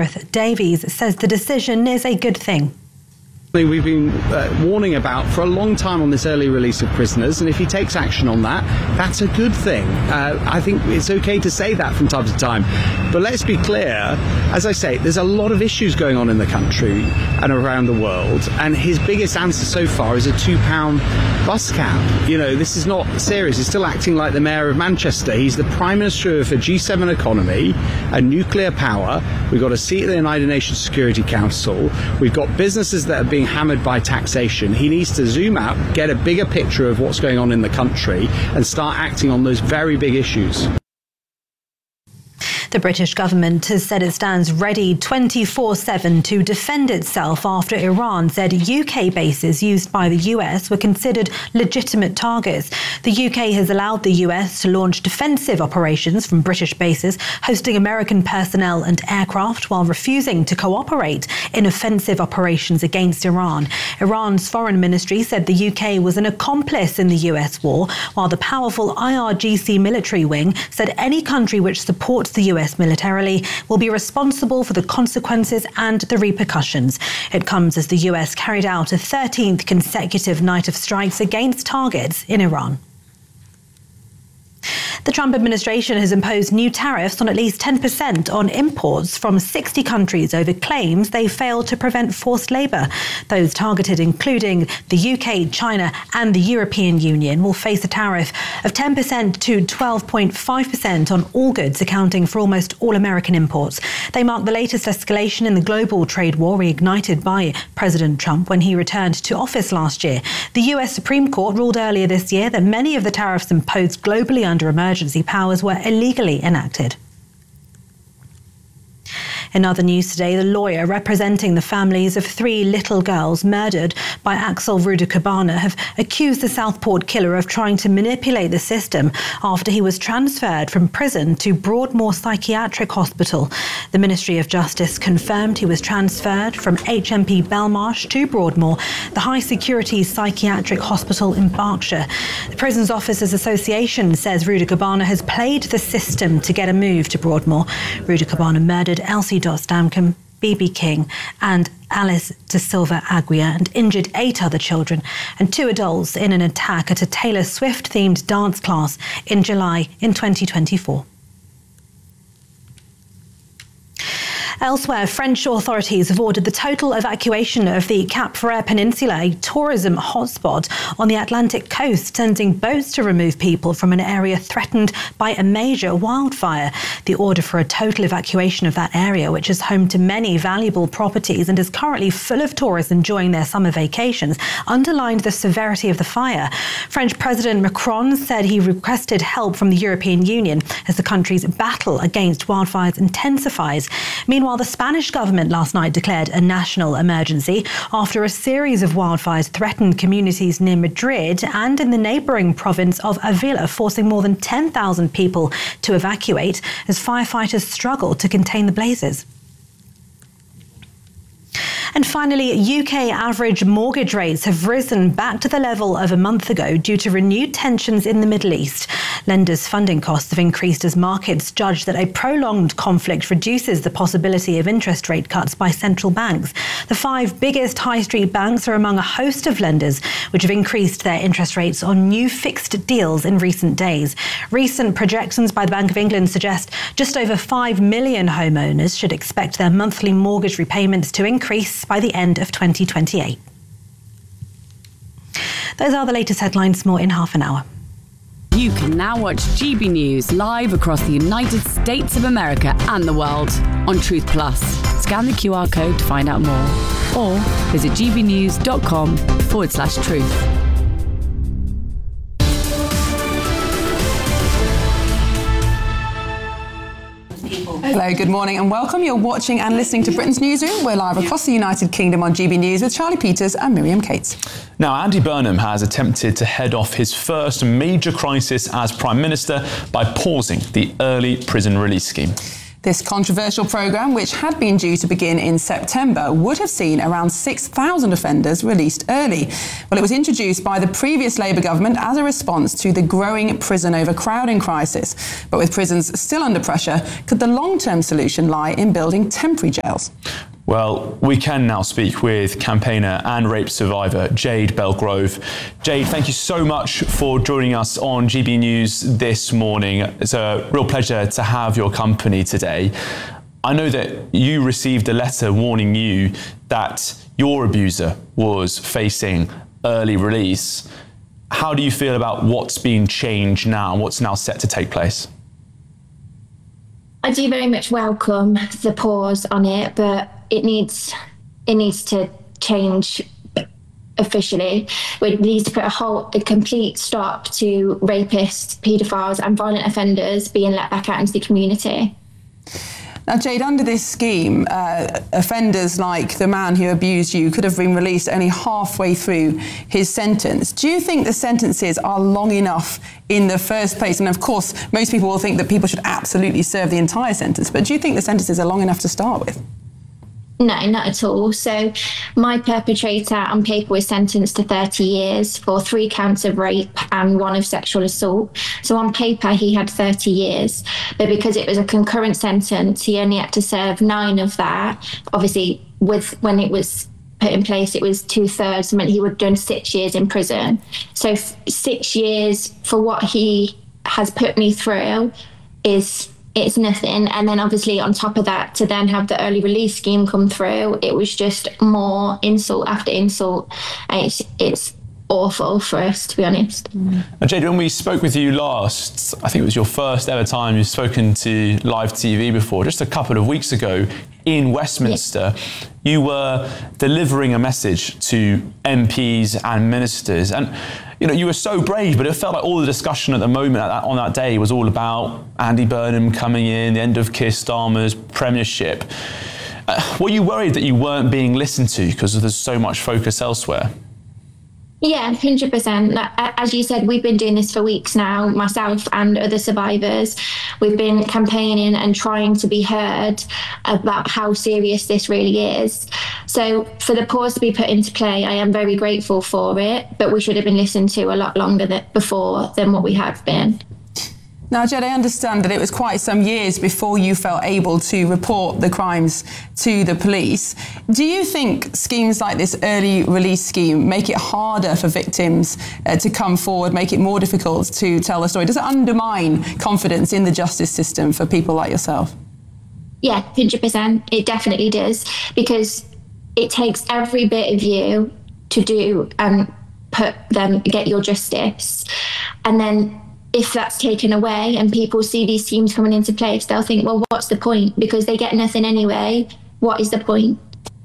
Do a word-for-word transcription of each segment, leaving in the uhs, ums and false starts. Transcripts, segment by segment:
Gareth Davies says the decision is a good thing. We've been uh, warning about for a long time on this early release of prisoners, and if he takes action on that, that's a good thing. Uh, I think it's okay to say that from time to time. But let's be clear, as I say, there's a lot of issues going on in the country and around the world, and his biggest answer so far is a two pound bus cap. You know, this is not serious. He's still acting like the mayor of Manchester. He's the prime minister of a G seven economy and nuclear power. We've got a seat at the United Nations Security Council. We've got businesses that are being hammered by taxation. He needs to zoom out, get a bigger picture of what's going on in the country and start acting on those very big issues. The British government has said it stands ready twenty-four seven to defend itself after Iran said U K bases used by the U S were considered legitimate targets. The U K has allowed the U S to launch defensive operations from British bases, hosting American personnel and aircraft while refusing to cooperate in offensive operations against Iran. Iran's foreign ministry said the U K was an accomplice in the U S war, while the powerful I R G C military wing said any country which supports the U S militarily will be responsible for the consequences and the repercussions. It comes as the U S carried out a thirteenth consecutive night of strikes against targets in Iran. The Trump administration has imposed new tariffs on at least ten percent on imports from sixty countries over claims they failed to prevent forced labour. Those targeted, including the U K, China and the European Union, will face a tariff of ten percent to twelve point five percent on all goods, accounting for almost all American imports. They mark the latest escalation in the global trade war reignited by President Trump when he returned to office last year. The U S Supreme Court ruled earlier this year that many of the tariffs imposed globally under emergency powers were illegally enacted. In other news today, the lawyer representing the families of three little girls murdered by Axel Rudakabana have accused the Southport killer of trying to manipulate the system after he was transferred from prison to Broadmoor Psychiatric Hospital. The Ministry of Justice confirmed he was transferred from H M P Belmarsh to Broadmoor, the high-security psychiatric hospital in Berkshire. The Prisons Officers Association says Rudakabana has played the system to get a move to Broadmoor. Rudakabana murdered Elsie Stamcombe, B B King and Alice De Silva Aguirre and injured eight other children and two adults in an attack at a Taylor Swift-themed dance class in July in twenty twenty-four. Elsewhere, French authorities have ordered the total evacuation of the Cap Ferret Peninsula, a tourism hotspot on the Atlantic coast, sending boats to remove people from an area threatened by a major wildfire. The order for a total evacuation of that area, which is home to many valuable properties and is currently full of tourists enjoying their summer vacations, underlined the severity of the fire. French President Macron said he requested help from the European Union as the country's battle against wildfires intensifies. Meanwhile, the Spanish government last night declared a national emergency after a series of wildfires threatened communities near Madrid and in the neighbouring province of Avila, forcing more than ten thousand people to evacuate as firefighters struggle to contain the blazes. And finally, U K average mortgage rates have risen back to the level of a month ago due to renewed tensions in the Middle East. Lenders' funding costs have increased as markets judge that a prolonged conflict reduces the possibility of interest rate cuts by central banks. The five biggest high street banks are among a host of lenders which have increased their interest rates on new fixed deals in recent days. Recent projections by the Bank of England suggest just over five million homeowners should expect their monthly mortgage repayments to increase by the end of twenty twenty-eight. Those are the latest headlines. More in half an hour. You can now watch G B News live across the United States of America and the world on Truth Plus. Scan the Q R code to find out more or visit gbnews.com forward slash truth. Hello, good morning and welcome. You're watching and listening to Britain's Newsroom. We're live across the United Kingdom on G B News with Charlie Peters and Miriam Cates. Now, Andy Burnham has attempted to head off his first major crisis as Prime Minister by pausing the early prison release scheme. This controversial programme, which had been due to begin in September, would have seen around six thousand offenders released early. Well, it was introduced by the previous Labour government as a response to the growing prison overcrowding crisis. But with prisons still under pressure, could the long-term solution lie in building temporary jails? Well, we can now speak with campaigner and rape survivor Jade Belgrove. Jade, thank you so much for joining us on G B News this morning. It's a real pleasure to have your company today. I know that you received a letter warning you that your abuser was facing early release. How do you feel about what's being changed now and what's now set to take place? I do very much welcome the pause on it, but it needs it needs to change officially. We need to put a whole, a complete stop to rapists, paedophiles and violent offenders being let back out into the community. Now, Jade, under this scheme, uh, offenders like the man who abused you could have been released only halfway through his sentence. Do you think the sentences are long enough in the first place? And of course, most people will think that people should absolutely serve the entire sentence, but do you think the sentences are long enough to start with? No, not at all. So my perpetrator on paper was sentenced to thirty years for three counts of rape and one of sexual assault. So on paper, he had thirty years. But because it was a concurrent sentence, he only had to serve nine of that. Obviously, with when it was put in place, it was two thirds, meant he would have done six years in prison. So f- six years for what he has put me through is it's nothing. And then obviously on top of that, to then have the early release scheme come through, it was just more insult after insult. And it's, it's awful for us, to be honest. Mm. Now, Jade, when we spoke with you last, I think it was your first ever time you've spoken to live T V before, just a couple of weeks ago in Westminster, yeah. You were delivering a message to M Ps and ministers. And you know, you were so brave, but it felt like all the discussion at the moment at that, on that day was all about Andy Burnham coming in, the end of Keir Starmer's premiership. Uh, were you worried that you weren't being listened to because there's so much focus elsewhere? Yeah, one hundred percent. As you said, we've been doing this for weeks now, myself and other survivors. We've been campaigning and trying to be heard about how serious this really is. So for the pause to be put into play, I am very grateful for it, but we should have been listened to a lot longer than, before than what we have been. Now, Jed, I understand that it was quite some years before you felt able to report the crimes to the police. Do you think schemes like this early release scheme make it harder for victims uh, to come forward, make it more difficult to tell the story? Does it undermine confidence in the justice system for people like yourself? Yeah, one hundred percent. It definitely does, because it takes every bit of you to do and put them, get your justice. And then if that's taken away and people see these schemes coming into place, they'll think, well, what's the point? Because they get nothing anyway. What is the point?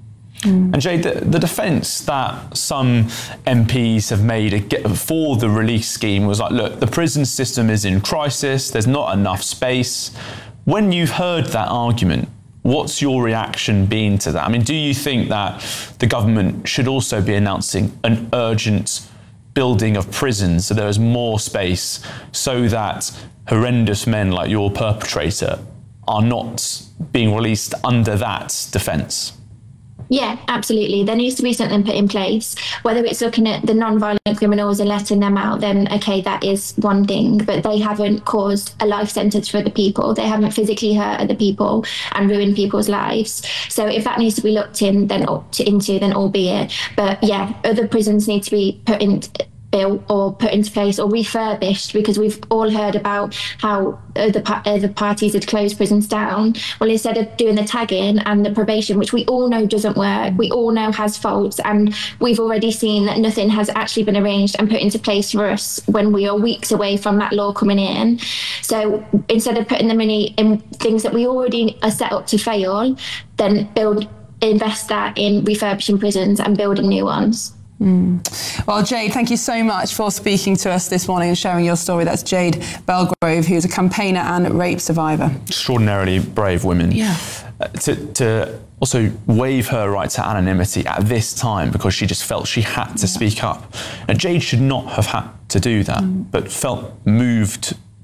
Mm. And Jade, the, the defence that some M Ps have made for the release scheme was like, look, the prison system is in crisis, there's not enough space. When you've heard that argument, what's your reaction been to that? I mean, do you think that the government should also be announcing an urgent building of prisons so there is more space so that horrendous men like your perpetrator are not being released under that defence? Yeah, absolutely. There needs to be something put in place. Whether it's looking at the non-violent criminals and letting them out, then okay, that is one thing. But they haven't caused a life sentence for the people. They haven't physically hurt other people and ruined people's lives. So if that needs to be looked in, then into, then albeit. But yeah, other prisons need to be put in. built or put into place or refurbished, because we've all heard about how other, other parties had closed prisons down. Well, instead of doing the tagging and the probation, which we all know doesn't work, we all know has faults, and we've already seen that nothing has actually been arranged and put into place for us when we are weeks away from that law coming in. So instead of putting the money in things that we already are set up to fail, then build, invest that in refurbishing prisons and building new ones. Mm. Well, Jade, thank you so much for speaking to us this morning and sharing your story. That's Jade Belgrove, who's a campaigner and rape survivor. Extraordinarily brave women. Yeah. Uh, to, to also waive her right to anonymity at this time because she just felt she had to yeah. speak up. Now, Jade should not have had to do that, mm. but felt moved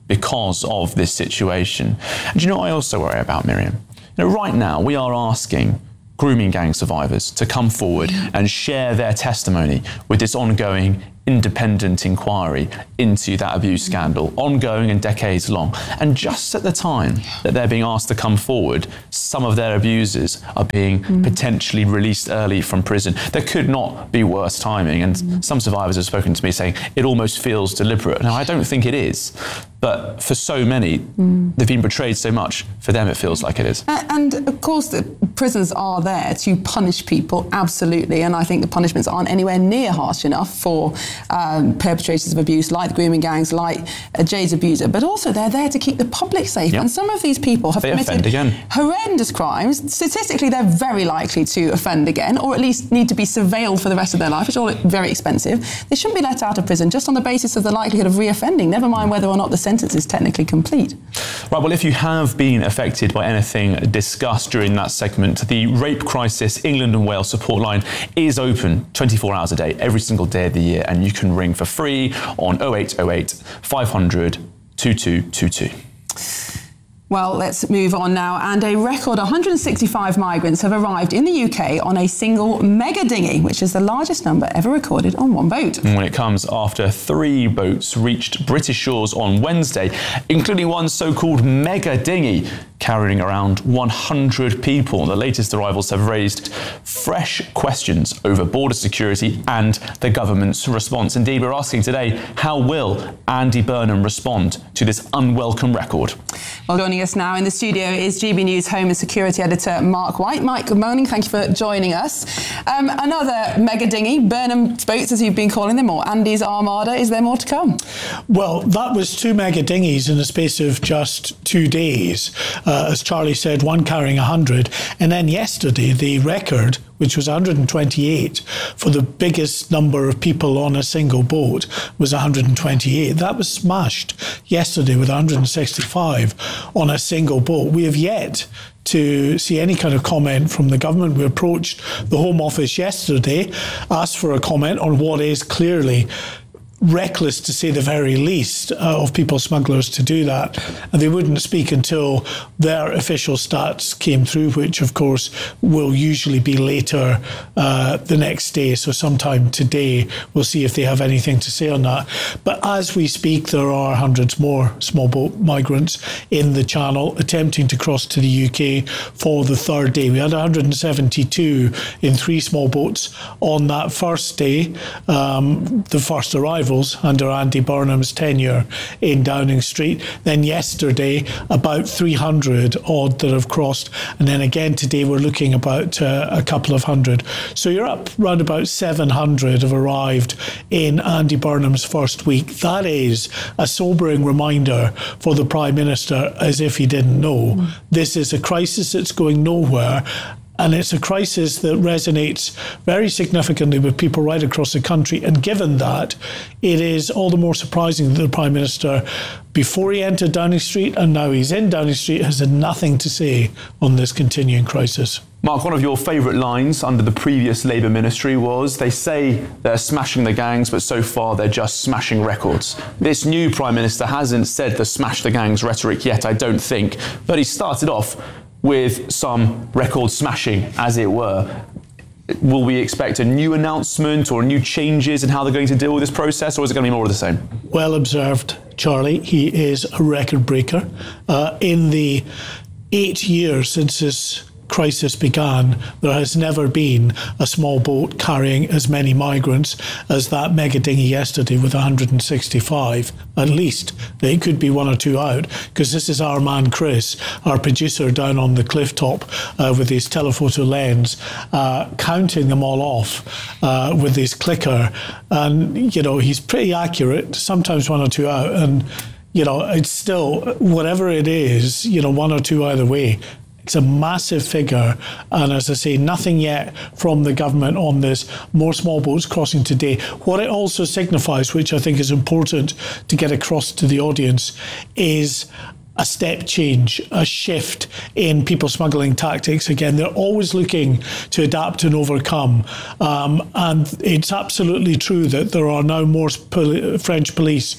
because of this situation. And do you know what I also worry about, Miriam? You know, right now we are asking grooming gang survivors to come forward and share their testimony with this ongoing independent inquiry into that abuse scandal, ongoing and decades long. And just at the time that they're being asked to come forward, some of their abusers are being mm. potentially released early from prison. There could not be worse timing. And mm. some survivors have spoken to me saying it almost feels deliberate. Now, I don't think it is. But for so many, mm. they've been betrayed so much, for them it feels like it is. And, and of course, the prisons are there to punish people, absolutely. And I think the punishments aren't anywhere near harsh enough for um, perpetrators of abuse, like the grooming gangs, like uh, Jade's abuser. But also, they're there to keep the public safe. Yep. And some of these people have they committed horrendous crimes. Statistically, they're very likely to offend again, or at least need to be surveilled for the rest of their life, which is all very expensive. They shouldn't be let out of prison just on the basis of the likelihood of reoffending, never mind whether or not the sentence is technically complete. Right, well, if you have been affected by anything discussed during that segment, the Rape Crisis England and Wales support line is open twenty-four hours a day, every single day of the year, and you can ring for free on oh eight oh eight, five hundred, two two two two. Well, let's move on now. And a record one hundred sixty-five migrants have arrived in the U K on a single mega dinghy, which is the largest number ever recorded on one boat. And when it comes after three boats reached British shores on Wednesday, including one so-called mega dinghy carrying around one hundred people. The latest arrivals have raised fresh questions over border security and the government's response. Indeed, we're asking today, how will Andy Burnham respond to this unwelcome record? Well, joining us now in the studio is G B News Home and Security Editor Mark White. Mike, good morning. Thank you for joining us. Um, another mega dinghy, Burnham's boats, as you've been calling them, or Andy's Armada. Is there more to come? Well, that was two mega dinghies in the space of just two days. Uh, as Charlie said, one carrying one hundred. And then yesterday, the record, which was one hundred twenty-eight for the biggest number of people on a single boat, was one hundred twenty-eight. That was smashed yesterday with one hundred sixty-five on a single boat. We have yet to see any kind of comment from the government. We approached the Home Office yesterday, asked for a comment on what is clearly reckless, to say the very least, uh, of people smugglers to do that. And they wouldn't speak until their official stats came through, which of course will usually be later uh, the next day. So sometime today, we'll see if they have anything to say on that. But as we speak, there are hundreds more small boat migrants in the Channel attempting to cross to the U K for the third day. We had one hundred seventy-two in three small boats on that first day, um, the first arrival under Andy Burnham's tenure in Downing Street. Then yesterday, about three hundred odd that have crossed. And then again today, we're looking about uh, a couple of hundred. So you're up round about seven hundred have arrived in Andy Burnham's first week. That is a sobering reminder for the Prime Minister, as if he didn't know. Mm. This is a crisis that's going nowhere. And it's a crisis that resonates very significantly with people right across the country. And given that, it is all the more surprising that the Prime Minister, before he entered Downing Street and now he's in Downing Street, has had nothing to say on this continuing crisis. Mark, one of your favourite lines under the previous Labour ministry was, they say they're smashing the gangs, but so far they're just smashing records. This new Prime Minister hasn't said the smash the gangs rhetoric yet, I don't think, but he started off with some record smashing, as it were. Will we expect a new announcement or new changes in how they're going to deal with this process, or is it going to be more of the same? Well observed, Charlie. He is a record breaker. Uh, in the eight years since this crisis began, there has never been a small boat carrying as many migrants as that mega dinghy yesterday with one hundred sixty-five. At least it could be one or two out, because this is our man Chris, our producer down on the cliff top uh, with his telephoto lens, uh, counting them all off uh, with his clicker. And, you know, he's pretty accurate, sometimes one or two out. And, you know, it's still, whatever it is, you know, one or two either way. It's a massive figure, and as I say, nothing yet from the government on this. More small boats crossing today. What it also signifies, which I think is important to get across to the audience, is a step change, a shift in people smuggling tactics again. They're always looking to adapt and overcome. Um, and it's absolutely true that there are now more poli- French police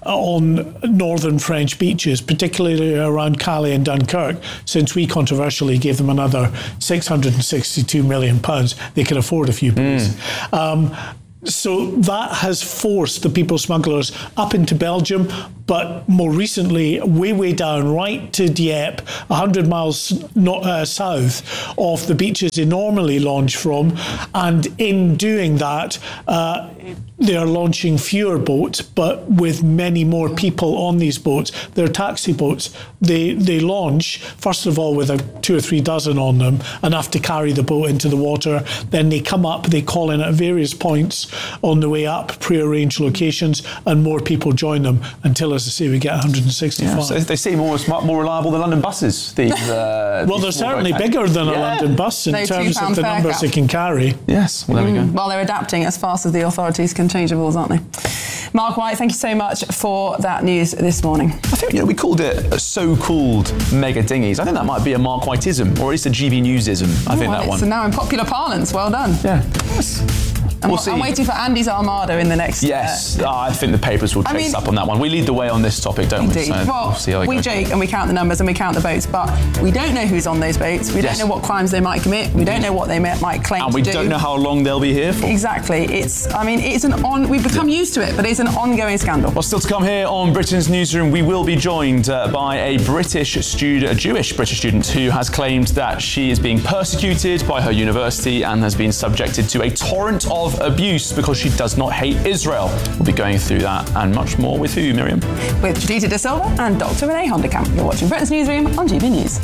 on northern French beaches, particularly around Calais and Dunkirk, since we controversially gave them another six hundred sixty-two million pounds. They can afford a few police. Mm. Um, So that has forced the people smugglers up into Belgium, but more recently, way, way down, right to Dieppe, one hundred miles no, uh, south of the beaches they normally launch from. And in doing that, uh, they are launching fewer boats, but with many more people on these boats. They're taxi boats. They they launch, first of all, with a two or three dozen on them, enough to carry the boat into the water. Then they come up, they call in at various points on the way up, pre-arranged locations, and more people join them until, as I say, we get one hundred sixty-five. Yeah, so they seem almost more reliable than London buses. These, uh, well, these they're certainly bigger than yeah. a London bus in no terms of the numbers cap. they can carry. Yes, well, there mm. we go. Well, they're adapting as fast as the authorities can change the rules, aren't they? Mark White, thank you so much for that news this morning. I think, you know, we called it a so-called mega dinghies. I think that might be a Mark Whiteism, or at least a G B Newsism. I oh, think well, that one. So now in popular parlance. Well done. Yeah. Yes. I'm, we'll see. I'm waiting for Andy's Armada in the next... Yes, uh, oh, I think the papers will chase I mean, up on that one. We lead the way on this topic, don't indeed. we? So well, we'll see how they we go. joke and we count the numbers and we count the boats, but we don't know who's on those boats. We yes. don't know what crimes they might commit. We don't know what they may, might claim and to we do. don't know how long they'll be here for. Exactly. It's, I mean, it's an on... We've become yeah. used to it, but it's an ongoing scandal. Well, still to come here on Britain's Newsroom, we will be joined uh, by a British student, a Jewish British student, who has claimed that she is being persecuted by her university and has been subjected to a torrent of abuse because she does not hate Israel. We'll be going through that and much more with who, Miriam? With Judita De Silva and Doctor Renee Honderkamp. You're watching Britain's Newsroom on G B News.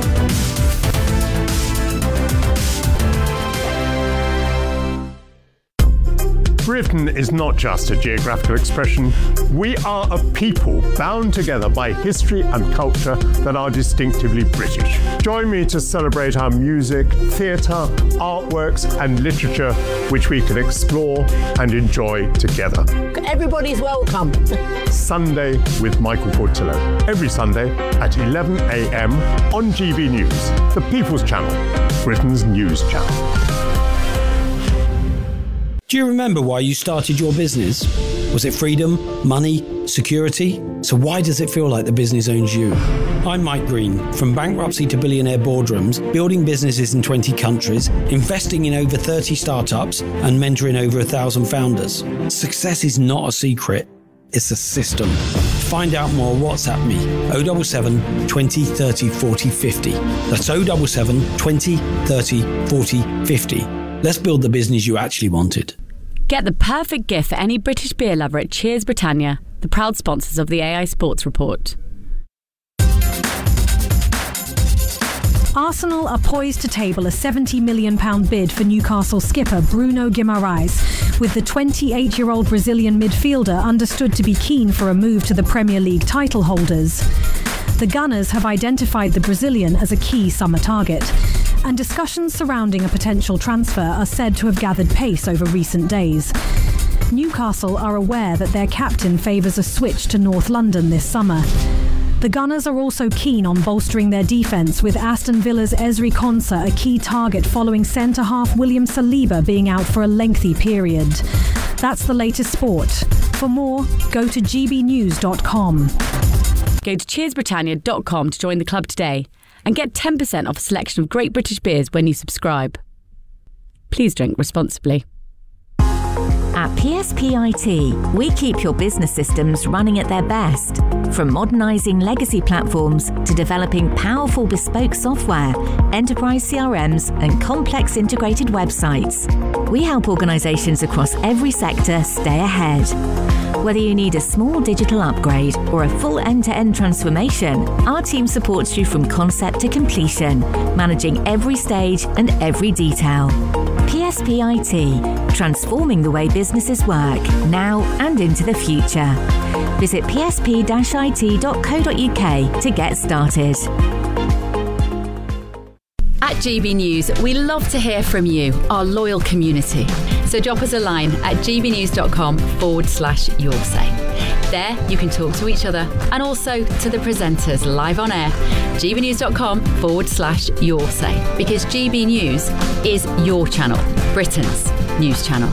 Britain is not just a geographical expression. We are a people bound together by history and culture that are distinctively British. Join me to celebrate our music, theatre, artworks and literature, which we can explore and enjoy together. Everybody's welcome. Sunday with Michael Portillo. Every Sunday at eleven a.m. on G B News, the People's Channel, Britain's news channel. Do you remember why you started your business? Was it freedom, money, security? So why does it feel like the business owns you? I'm Mike Green, from bankruptcy to billionaire boardrooms, building businesses in twenty countries, investing in over thirty startups, and mentoring over a thousand founders. Success is not a secret, it's a system. To find out more, WhatsApp me, oh seven seven, twenty, thirty, forty, fifty. That's oh seven seven, twenty, thirty, forty, fifty. Let's build the business you actually wanted. Get the perfect gift for any British beer lover at Cheers Britannia, the proud sponsors of the A I Sports Report. Arsenal are poised to table a seventy million pounds bid for Newcastle skipper Bruno Guimaraes, with the twenty-eight-year-old Brazilian midfielder understood to be keen for a move to the Premier League title holders. The Gunners have identified the Brazilian as a key summer target, and discussions surrounding a potential transfer are said to have gathered pace over recent days. Newcastle are aware that their captain favours a switch to North London this summer. The Gunners are also keen on bolstering their defence, with Aston Villa's Ezri Konsa a key target following centre-half William Saliba being out for a lengthy period. That's the latest sport. For more, go to g b news dot com. Go to cheers britannia dot com to join the club today and get ten percent off a selection of great British beers when you subscribe. Please drink responsibly. At P S P I T, we keep your business systems running at their best. From modernising legacy platforms to developing powerful bespoke software, enterprise C R Ms and complex integrated websites, we help organisations across every sector stay ahead. Whether you need a small digital upgrade or a full end-to-end transformation, our team supports you from concept to completion, managing every stage and every detail. P S P I T, transforming the way businesses work, now and into the future. Visit p s p dash i t dot co dot u k to get started. At G B News, we love to hear from you, our loyal community. So drop us a line at g b news dot com forward slash your say. There, you can talk to each other and also to the presenters live on air. gbnews.com forward slash your say, because G B News is your channel, Britain's news channel.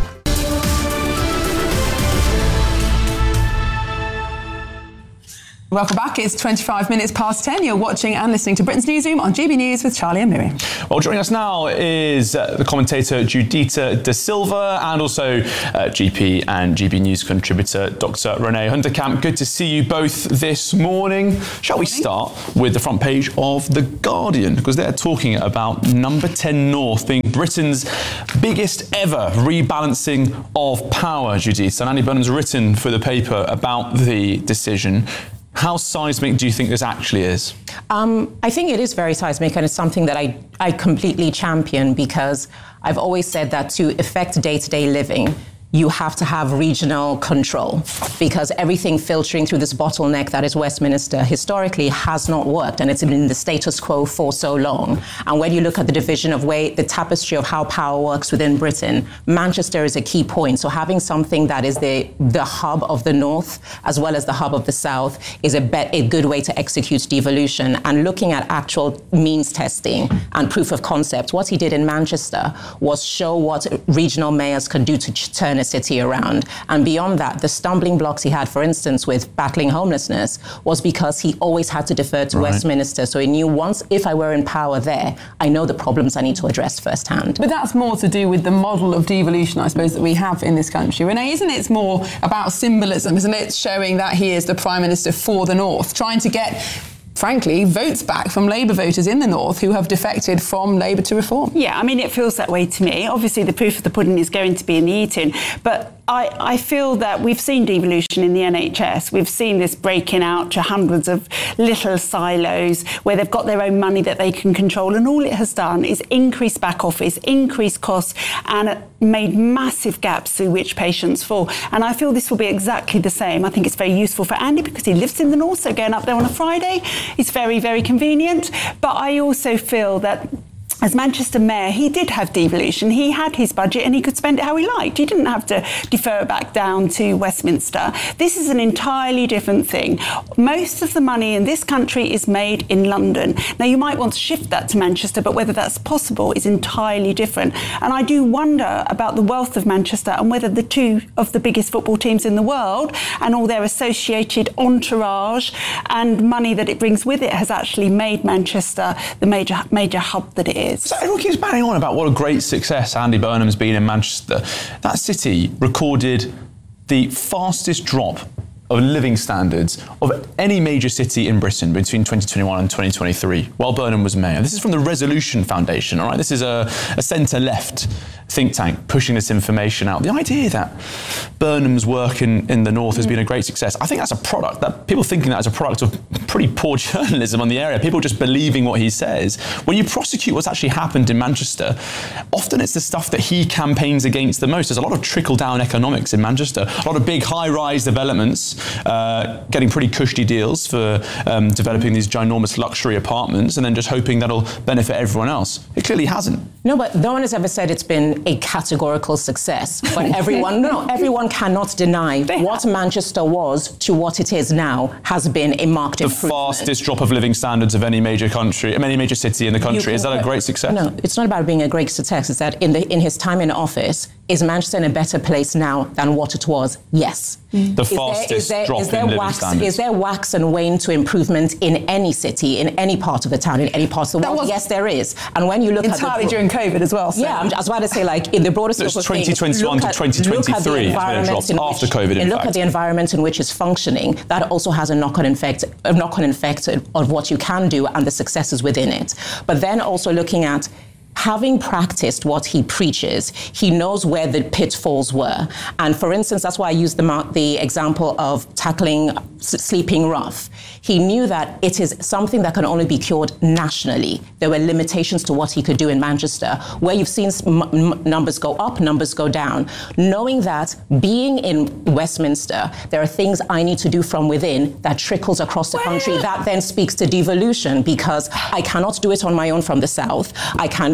Welcome back. It's twenty-five minutes past ten. You're watching and listening to Britain's Newsroom on G B News with Charlie and Miriam. Well, joining us now is uh, the commentator Judita De Silva and also uh, G P and G B News contributor Doctor Renee Hunterkamp. Good to see you both this morning. Shall we start with the front page of The Guardian? Because they're talking about Number ten North being Britain's biggest ever rebalancing of power, Judita. And Andy Burnham's written for the paper about the decision. How seismic do you think this actually is? Um, I think it is very seismic, and it's something that I, I completely champion, because I've always said that to affect day-to-day living, you have to have regional control, because everything filtering through this bottleneck that is Westminster historically has not worked, and it's been in the status quo for so long. And when you look at the division of way, the tapestry of how power works within Britain, Manchester is a key point. So having something that is the, the hub of the North as well as the hub of the South is a, bet, a good way to execute devolution. And looking at actual means testing and proof of concept, what he did in Manchester was show what regional mayors can do to ch- turn a city around. And beyond that, the stumbling blocks he had, for instance, with battling homelessness, was because he always had to defer to right. Westminster. So he knew, once, if I were in power there, I know the problems I need to address firsthand. But that's more to do with the model of devolution, I suppose, that we have in this country. Renee, isn't it more about symbolism, isn't it? Showing that he is the Prime Minister for the North, trying to get, frankly, votes back from Labour voters in the North who have defected from Labour to Reform. Yeah, I mean, it feels that way to me. Obviously, the proof of the pudding is going to be in the eating, but I, I feel that we've seen devolution in the N H S. We've seen this breaking out to hundreds of little silos where they've got their own money that they can control, and all it has done is increase back office, increase costs, and made massive gaps through which patients fall. And I feel this will be exactly the same. I think it's very useful for Andy because he lives in the North, so going up there on a Friday is very, very convenient. But I also feel that as Manchester Mayor, he did have devolution. He had his budget and he could spend it how he liked. He didn't have to defer it back down to Westminster. This is an entirely different thing. Most of the money in this country is made in London. Now, you might want to shift that to Manchester, but whether that's possible is entirely different. And I do wonder about the wealth of Manchester and whether the two of the biggest football teams in the world and all their associated entourage and money that it brings with it has actually made Manchester the major major hub that it is. So everyone keeps banging on about what a great success Andy Burnham's been in Manchester. That city recorded the fastest drop of living standards of any major city in Britain between twenty twenty-one and twenty twenty-three, while Burnham was mayor. This is from the Resolution Foundation, all right? This is a, a centre-left think tank pushing this information out. The idea that Burnham's work in, in the North has been a great success, I think that's a product, that people thinking that as a product of pretty poor journalism on the area, people just believing what he says. When you prosecute what's actually happened in Manchester, often it's the stuff that he campaigns against the most. There's a lot of trickle-down economics in Manchester, a lot of big high-rise developments, uh, getting pretty cushy deals for um, developing these ginormous luxury apartments and then just hoping that'll benefit everyone else. It clearly hasn't. No, but no one has ever said it's been a categorical success. But everyone, no, everyone cannot deny what Manchester was to what it is now has been a marked the improvement. The fastest drop of living standards of any major country, of any major city in the country. You, is that a great success? No, it's not about being a great success. It's that in the in his time in office, is Manchester in a better place now than what it was? Yes. Mm. The is fastest there, is there, drop is there in living wax, standards. Is there wax and wane to improvement in any city, in any part of the town, in any part of the world? Yes, there is. And when you look entirely at entirely during COVID as well. So. Yeah, I'm, I was about to say, like in the broader scope of twenty twenty-one to twenty twenty-three has been a drop after COVID. And look at the environment in which it's functioning. That also has a knock-on effect, a knock-on effect of what you can do and the successes within it. But then also looking at having practiced what he preaches, he knows where the pitfalls were. And for instance, that's why I used the, the example of tackling sleeping rough. He knew that it is something that can only be cured nationally. There were limitations to what he could do in Manchester, where you've seen m- numbers go up, numbers go down. Knowing that being in Westminster, there are things I need to do from within that trickles across the country. That then speaks to devolution, because I cannot do it on my own from the south. I can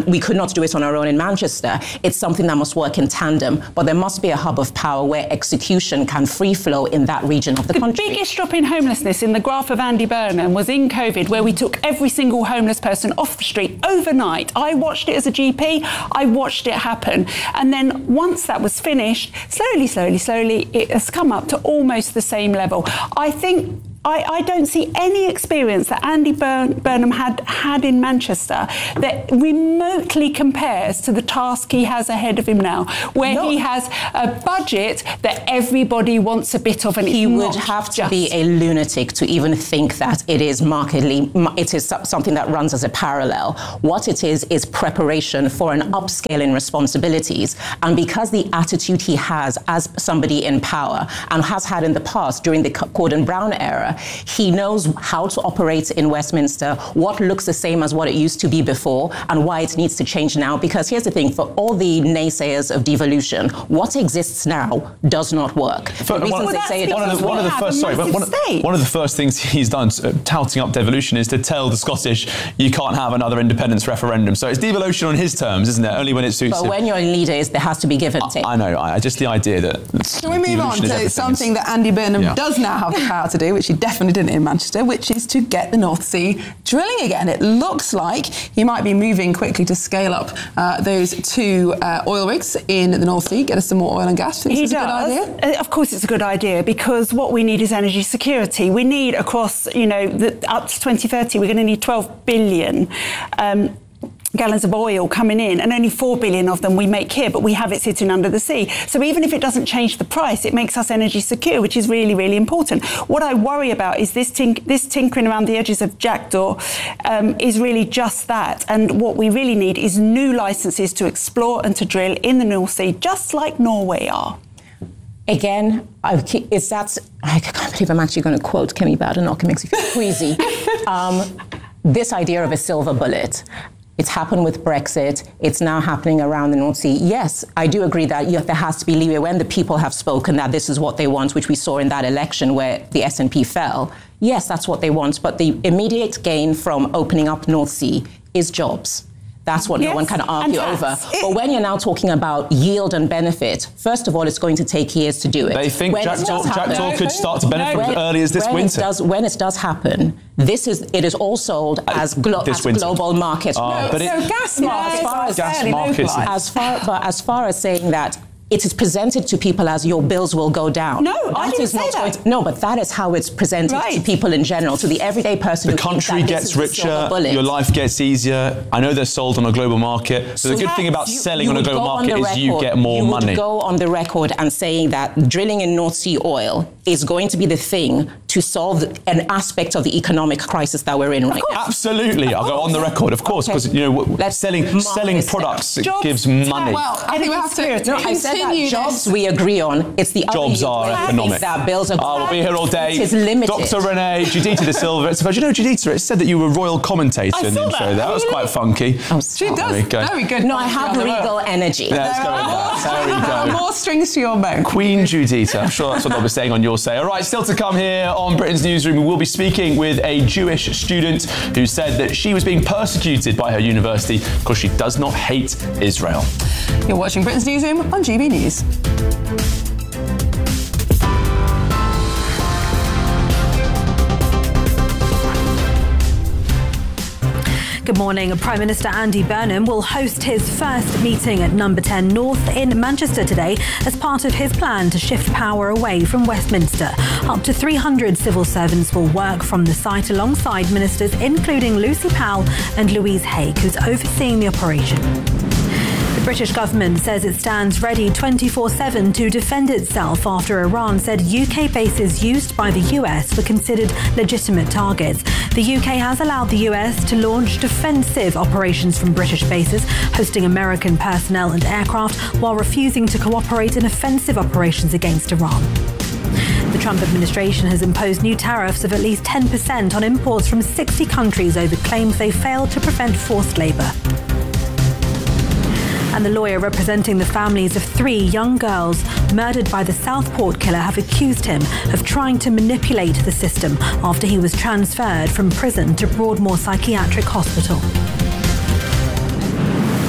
we could not do it on our own in Manchester. It's something that must work in tandem, but there must be a hub of power where execution can free flow in that region of the, the country. The biggest drop in homelessness in the graph of Andy Burnham was in COVID, where we took every single homeless person off the street overnight. I watched it as a G P. I watched it happen. And then once that was finished, slowly, slowly, slowly, it has come up to almost the same level. I think I, I don't see any experience that Andy Burn, Burnham had had in Manchester that remotely compares to the task he has ahead of him now, where no. he has a budget that everybody wants a bit of, and he would not have to just... be a lunatic to even think that it is markedly, it is something that runs as a parallel. What it is is preparation for an upscale in responsibilities, and because the attitude he has as somebody in power and has had in the past during the Gordon Brown era, he knows how to operate in Westminster, what looks the same as what it used to be before, and why it needs to change now. Because here's the thing, for all the naysayers of devolution, what exists now does not work. For, one, well, say it one, of the, one of the first, sorry, one, one of the first things he's done, uh, touting up devolution, is to tell the Scottish you can't have another independence referendum. So it's devolution on his terms, isn't it? Only when it suits But him. when your leader is, there has to be give and take. I, I know. I, just the idea that. Can we move on to something that Andy Burnham yeah. does now have the power to do, which he definitely didn't in Manchester, which is to get the North Sea drilling again. It looks like he might be moving quickly to scale up uh, those two uh, oil rigs in the North Sea, get us some more oil and gas. He does. A good idea? Of course it's a good idea, because what we need is energy security. We need across, you know, the, up to twenty thirty, we're going to need twelve billion um, gallons of oil coming in, and only four billion of them we make here, but we have it sitting under the sea. So even if it doesn't change the price, it makes us energy secure, which is really, really important. What I worry about is this tink- this tinkering around the edges of Jackdaw um, is really just that. And what we really need is new licenses to explore and to drill in the North Sea, just like Norway are. Again, I keep, it's that, I can't believe I'm actually going to quote Kemi Badenoch. It makes me feel queasy. um, this idea of a silver bullet. It's happened with Brexit. It's now happening around the North Sea. Yes, I do agree that yeah, there has to be leeway when the people have spoken that this is what they want, which we saw in that election where the S N P fell. Yes, that's what they want. But the immediate gain from opening up North Sea is jobs. That's what yes, no one can argue over. It, but when you're now talking about yield and benefit, first of all, it's going to take years to do it. They think Jackdaw, Jackdaw could start to benefit when, as early as this when winter. It does, when it does happen, this is it is all sold as, glo- as global market. Uh, no, but so it, gas market. As far as, gas markets. As far, but as far as saying that it is presented to people as your bills will go down. No, that I didn't is say not that. To, no, but that is how it's presented right. to people in general, to the everyday person. The country gets richer, your life gets easier. I know they're sold on a global market. So, so the good thing about you, selling you on a global market is record, you get more you money. You would go on the record and saying that drilling in North Sea oil is going to be the thing to solve an aspect of the economic crisis that we're in right now. Absolutely, I'll go on the record, of course, because okay. you know Let's selling selling products jobs, gives money. Well, I think we have to. No, I said that jobs we agree on. It's the jobs other are economic. That bills are. I will be here all day. It is limited. Doctor Renee, Judita De Silva. But you know, Judita, it said that you were a royal commentator I in the intro. That, that was quite funky. Oh, she does. Very good. No, I have regal energy. Yeah, let's go with that. There we go. More strings to your bow. Queen Judita. I'm sure that's what they'll be saying on your say. All right, still to come here on Britain's Newsroom, we will be speaking with a Jewish student who said that she was being persecuted by her university because she does not hate Israel. You're watching Britain's Newsroom on G B News. Good morning. Prime Minister Andy Burnham will host his first meeting at Number ten North in Manchester today as part of his plan to shift power away from Westminster. Up to three hundred civil servants will work from the site alongside ministers, including Lucy Powell and Louise Haigh, who's overseeing the operation. The British government says it stands ready twenty-four seven to defend itself after Iran said U K bases used by the U S were considered legitimate targets. The U K has allowed the U S to launch defensive operations from British bases, hosting American personnel and aircraft, while refusing to cooperate in offensive operations against Iran. The Trump administration has imposed new tariffs of at least ten percent on imports from sixty countries over claims they failed to prevent forced labour. And the lawyer representing the families of three young girls murdered by the Southport killer have accused him of trying to manipulate the system after he was transferred from prison to Broadmoor Psychiatric Hospital.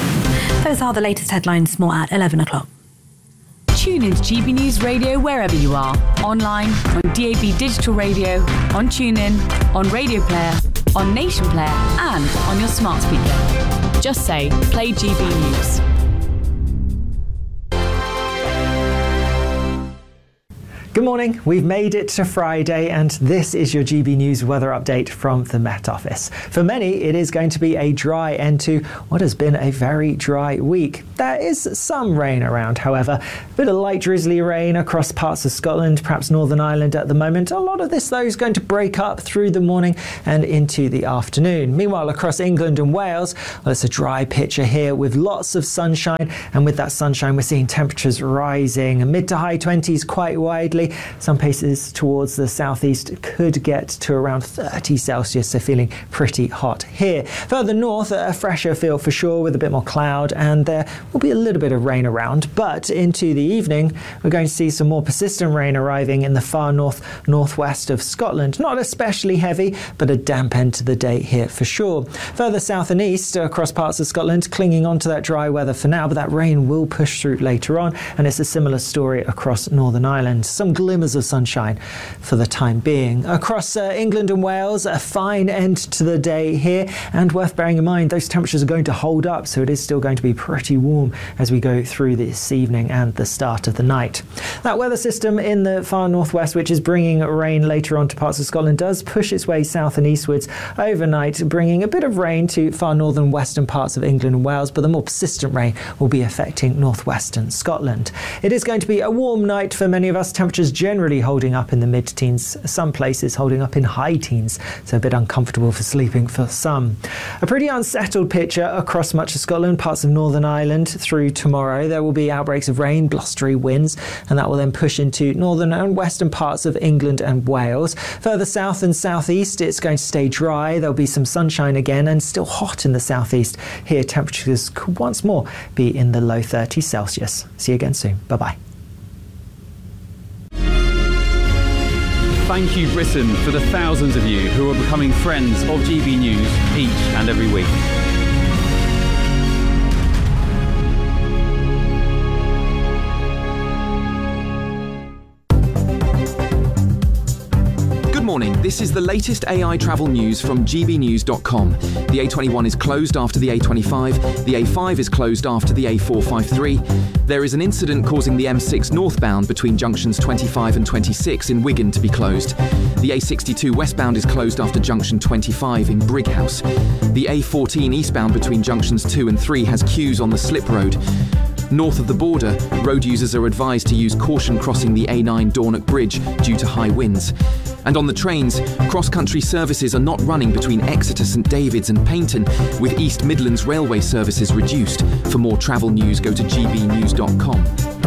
Those are the latest headlines, more at eleven o'clock. Tune into G B News Radio wherever you are. Online, on D A B Digital Radio, on TuneIn, on Radio Player, on Nation Player, and on your smart speaker. Just say, play G B News. Good morning, we've made it to Friday and this is your G B News weather update from the Met Office. For many, it is going to be a dry end to what has been a very dry week. There is some rain around, however. A bit of light drizzly rain across parts of Scotland, perhaps Northern Ireland at the moment. A lot of this, though, is going to break up through the morning and into the afternoon. Meanwhile, across England and Wales, well, it's a dry picture here with lots of sunshine. And with that sunshine, we're seeing temperatures rising mid to high twenties quite widely. Some places towards the southeast could get to around thirty Celsius, so feeling pretty hot here. Further north, a fresher feel for sure with a bit more cloud, and there will be a little bit of rain around. But into the evening, we're going to see some more persistent rain arriving in the far north northwest of Scotland. Not especially heavy, but a damp end to the day here for sure. Further south and east across parts of Scotland, clinging on to that dry weather for now, but that rain will push through later on, and it's a similar story across Northern Ireland. Some glimmers of sunshine for the time being. Across uh, England and Wales, a fine end to the day here, and worth bearing in mind those temperatures are going to hold up, so it is still going to be pretty warm as we go through this evening and the start of the night. That weather system in the far northwest, which is bringing rain later on to parts of Scotland, does push its way south and eastwards overnight, bringing a bit of rain to far northern western parts of England and Wales, but the more persistent rain will be affecting northwestern Scotland. It is going to be a warm night for many of us. Temperatures generally holding up in the mid-teens, some places holding up in high teens, so a bit uncomfortable for sleeping for some. A pretty unsettled picture across much of Scotland, parts of Northern Ireland through tomorrow. There will be outbreaks of rain, blustery winds, and that will then push into northern and western parts of England and Wales. Further south and southeast, it's going to stay dry. There'll be some sunshine again and still hot in the southeast. Here, temperatures could once more be in the low thirties Celsius. See you again soon. Bye-bye. Thank you, Britain, for the thousands of you who are becoming friends of G B News each and every week. Good morning, this is the latest A I travel news from G B news dot com. The A twenty-one is closed after the A twenty-five, the A five is closed after the A four fifty-three. There is an incident causing the M six northbound between junctions twenty-five and twenty-six in Wigan to be closed. The A sixty-two westbound is closed after junction twenty-five in Brighouse. The A fourteen eastbound between junctions two and three has queues on the slip road. North of the border, road users are advised to use caution crossing the A nine Dornoch Bridge due to high winds. And on the trains, cross-country services are not running between Exeter, St David's and Paignton, with East Midlands Railway services reduced. For more travel news, go to G B news dot com.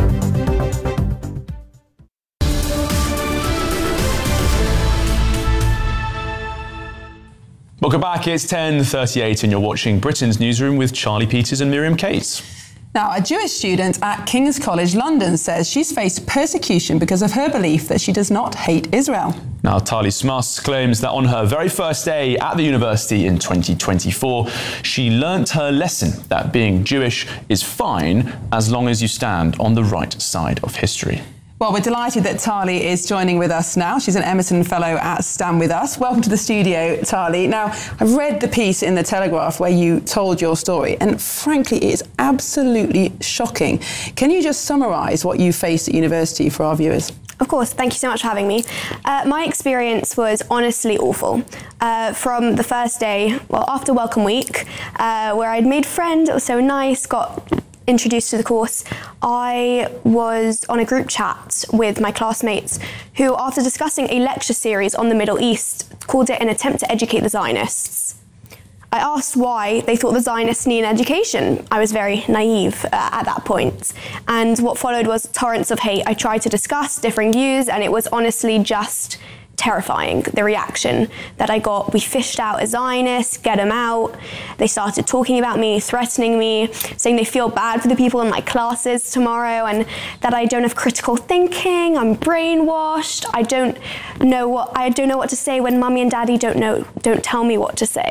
Welcome back, it's ten thirty-eight and you're watching Britain's Newsroom with Charlie Peters and Miriam Cates. Now, a Jewish student at King's College London says she's faced persecution because of her belief that she does not hate Israel. Now, Tali Smuss claims that on her very first day at the university in twenty twenty-four, she learnt her lesson that being Jewish is fine as long as you stand on the right side of history. Well, we're delighted that Tali is joining with us now. She's an Emerson Fellow at Stand With Us. Welcome to the studio, Tali. Now, I've read the piece in The Telegraph where you told your story, and frankly, it is absolutely shocking. Can you just summarise what you faced at university for our viewers? Of course, thank you so much for having me. Uh, my experience was honestly awful. Uh, from the first day, well, after Welcome Week, uh, where I'd made friends, it was so nice, got introduced to the course, I was on a group chat with my classmates who, after discussing a lecture series on the Middle East, called it an attempt to educate the Zionists. I asked why they thought the Zionists need an education. I was very naive uh, at that point. And what followed was torrents of hate. I tried to discuss differing views, and it was honestly just terrifying, the reaction that I got. We fished out a Zionist, get them out. They started talking about me, threatening me, saying they feel bad for the people in my classes tomorrow and that I don't have critical thinking, I'm brainwashed, I don't know what I don't know what to say when mummy and daddy don't know don't tell me what to say.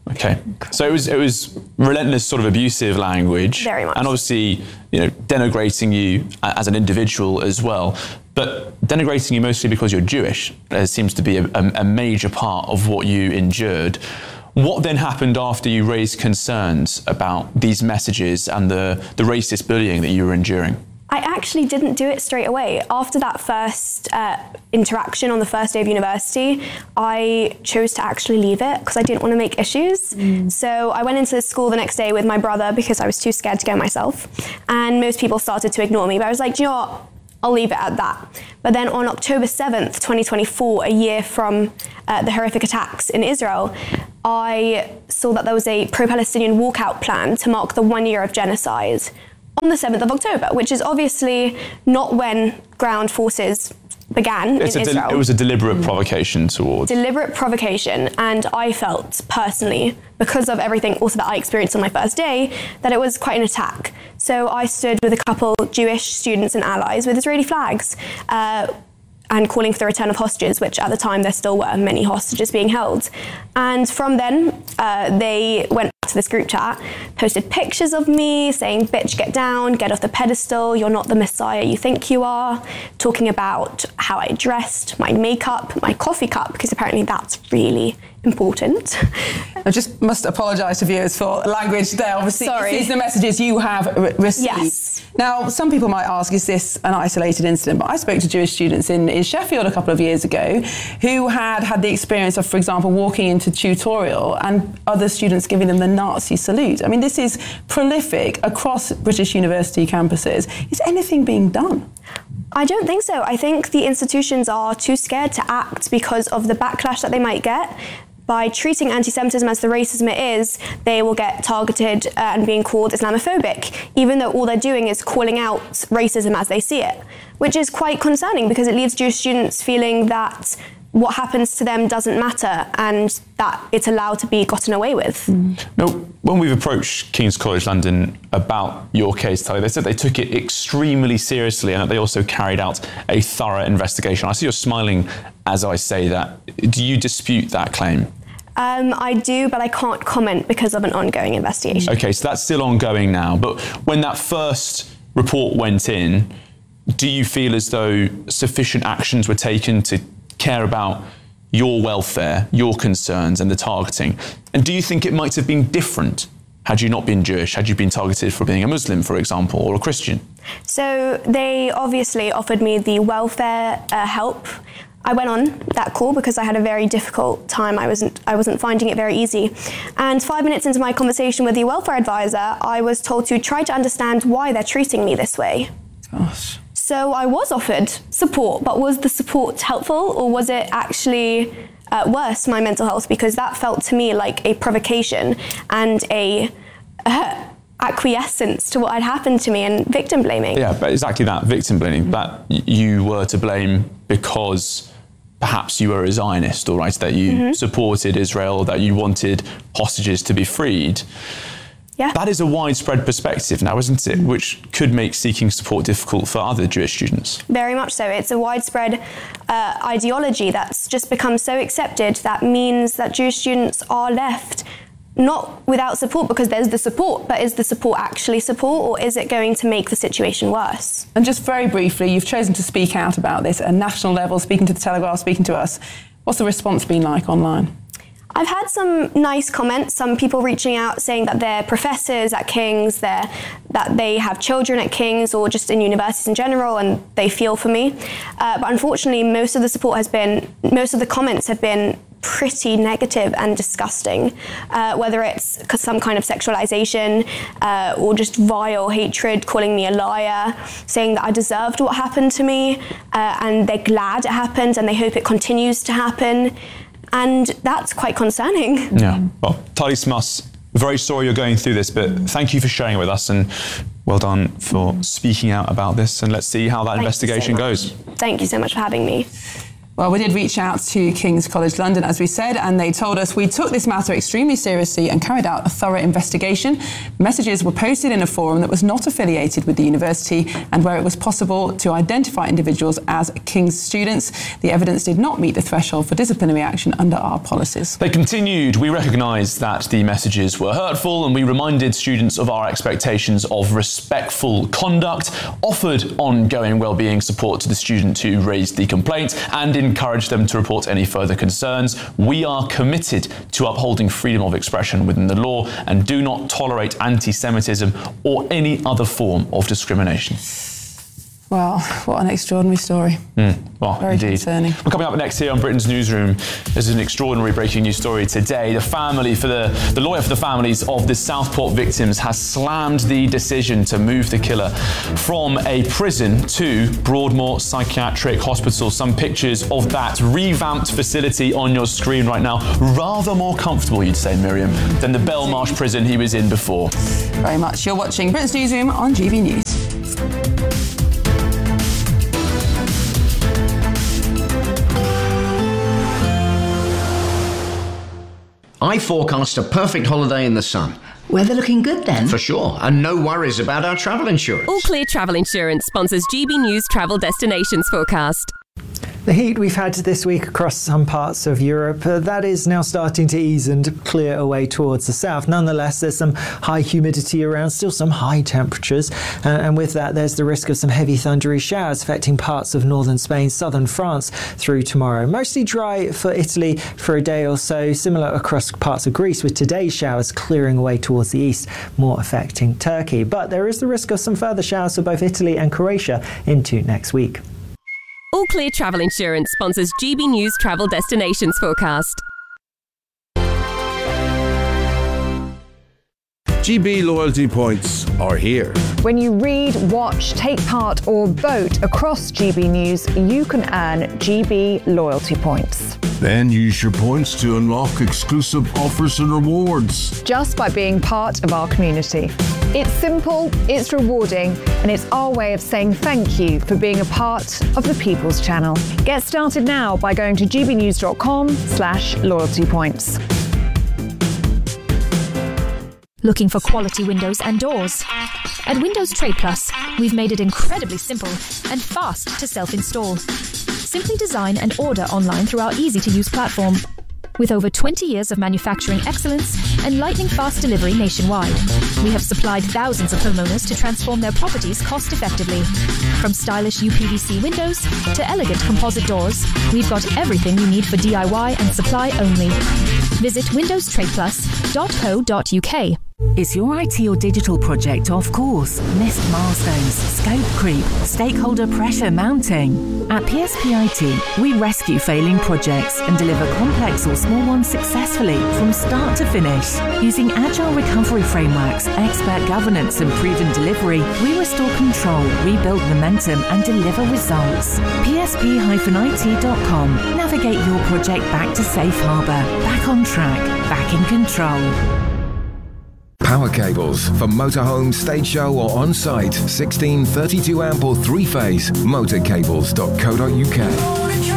Okay. So it was it was relentless sort of abusive language. Very much. And obviously, you know, denigrating you as an individual as well. But denigrating you mostly because you're Jewish uh, seems to be a, a, a major part of what you endured. What then happened after you raised concerns about these messages and the, the racist bullying that you were enduring? I actually didn't do it straight away. After that first uh, interaction on the first day of university, I chose to actually leave it because I didn't want to make issues. Mm. So I went into the school the next day with my brother because I was too scared to go myself. And most people started to ignore me. But I was like, do you know what? I'll leave it at that. But then on October seventh, twenty twenty-four, a year from uh, the horrific attacks in Israel, I saw that there was a pro-Palestinian walkout plan to mark the one year of genocide on the seventh of October, which is obviously not when ground forces began it's in a Israel. Del- it was a deliberate provocation towards... Deliberate provocation, and I felt personally, because of everything also that I experienced on my first day, that it was quite an attack. So I stood with a couple Jewish students and allies with Israeli flags, uh, and calling for the return of hostages, which at the time there still were many hostages being held. And from then, uh, they went back to this group chat, posted pictures of me saying, bitch, get down, get off the pedestal, you're not the Messiah you think you are, talking about how I dressed, my makeup, my coffee cup, because apparently that's really important. I just must apologise to viewers for language there. Obviously, Sorry. These are the messages you have re- received. Yes. Now, some people might ask, is this an isolated incident? But I spoke to Jewish students in, in Sheffield a couple of years ago who had had the experience of, for example, walking into tutorial and other students giving them the Nazi salute. I mean, this is prolific across British university campuses. Is anything being done? I don't think so. I think the institutions are too scared to act because of the backlash that they might get. By treating anti-Semitism as the racism it is, they will get targeted uh, and being called Islamophobic, even though all they're doing is calling out racism as they see it, which is quite concerning because it leaves Jewish students feeling that what happens to them doesn't matter and that it's allowed to be gotten away with. Mm. Now, when we've approached King's College London about your case, Tali, they said they took it extremely seriously and that they also carried out a thorough investigation. I see you're smiling as I say that. Do you dispute that claim? Um, I do, but I can't comment because of an ongoing investigation. Okay, so that's still ongoing now. But when that first report went in, do you feel as though sufficient actions were taken to care about your welfare, your concerns and the targeting? And do you think it might have been different had you not been Jewish, had you been targeted for being a Muslim, for example, or a Christian? So they obviously offered me the welfare uh, help. I went on that call because I had a very difficult time. I wasn't I wasn't finding it very easy. And five minutes into my conversation with the welfare advisor, I was told to try to understand why they're treating me this way. Gosh. So I was offered support, but was the support helpful or was it actually uh, worse, my mental health? Because that felt to me like a provocation and a uh, acquiescence to what had happened to me and victim blaming. Yeah, but exactly that, victim blaming, that you were to blame because perhaps you were a Zionist, all right, that you mm-hmm. supported Israel, that you wanted hostages to be freed. Yeah. That is a widespread perspective now, isn't it? Which could make seeking support difficult for other Jewish students. Very much so. It's a widespread uh, ideology that's just become so accepted that means that Jewish students are left not without support because there's the support, but is the support actually support or is it going to make the situation worse? And just very briefly, you've chosen to speak out about this at a national level, speaking to the Telegraph, speaking to us. What's the response been like online? I've had some nice comments, some people reaching out saying that they're professors at King's, they're, that they have children at King's or just in universities in general and they feel for me. Uh, but unfortunately, most of the support has been, most of the comments have been pretty negative and disgusting, uh, whether it's some kind of sexualization uh, or just vile hatred, calling me a liar, saying that I deserved what happened to me uh, and they're glad it happened and they hope it continues to happen. And that's quite concerning. Yeah. Well, Tali Smuss, very sorry you're going through this, but thank you for sharing it with us and well done for speaking out about this. And let's see how that Thank investigation you so goes. Thank you so much for having me. Well, we did reach out to King's College London, as we said, and they told us we took this matter extremely seriously and carried out a thorough investigation. Messages were posted in a forum that was not affiliated with the university and where it was possible to identify individuals as King's students. The evidence did not meet the threshold for disciplinary action under our policies. They continued, we recognise that the messages were hurtful and we reminded students of our expectations of respectful conduct, offered ongoing wellbeing support to the student who raised the complaint and encourage them to report any further concerns. We are committed to upholding freedom of expression within the law and do not tolerate anti-Semitism or any other form of discrimination. Well, what an extraordinary story. Mm, well, Very indeed. concerning. Well, coming up next here on Britain's Newsroom, there's an extraordinary breaking news story today. The family for the, the lawyer for the families of the Southport victims has slammed the decision to move the killer from a prison to Broadmoor Psychiatric Hospital. Some pictures of that revamped facility on your screen right now. Rather more comfortable, you'd say, Miriam, than the Belmarsh prison he was in before. Very much. You're watching Britain's Newsroom on G B News. I forecast a perfect holiday in the sun. Weather looking good then? For sure, and no worries about our travel insurance. All Clear Travel Insurance sponsors G B News Travel Destinations Forecast. The heat we've had this week across some parts of Europe, uh, that is now starting to ease and clear away towards the south. Nonetheless, there's some high humidity around, still some high temperatures. Uh, and with that, there's the risk of some heavy thundery showers affecting parts of northern Spain, southern France through tomorrow. Mostly dry for Italy for a day or so, similar across parts of Greece, with today's showers clearing away towards the east, more affecting Turkey. But there is the risk of some further showers for both Italy and Croatia into next week. All Clear Travel Insurance sponsors G B News Travel Destinations Forecast. G B loyalty points are here. When you read, watch, take part or vote across G B News, you can earn G B loyalty points. Then use your points to unlock exclusive offers and rewards. Just by being part of our community. It's simple, it's rewarding, and it's our way of saying thank you for being a part of the People's Channel. Get started now by going to gbnews.com slash loyalty points. Looking for quality windows and doors? At Windows Trade Plus, we've made it incredibly simple and fast to self-install. Simply design and order online through our easy-to-use platform. With over twenty years of manufacturing excellence and lightning-fast delivery nationwide, we have supplied thousands of homeowners to transform their properties cost-effectively. From stylish U P V C windows to elegant composite doors, we've got everything you need for D I Y and supply only. Visit windows trade plus dot co dot U K. Is your I T or digital project off course? Missed milestones, scope creep, stakeholder pressure mounting? At P S P I T, we rescue failing projects and deliver complex or small ones successfully from start to finish. Using agile recovery frameworks, expert governance and proven delivery, we restore control, rebuild momentum and deliver results. P S P I T dot com. Navigate your project back to safe harbour, back on track, back in control. Power cables for motorhome, stage show or on-site. sixteen, thirty-two amp or three-phase. motorcables dot co dot U K.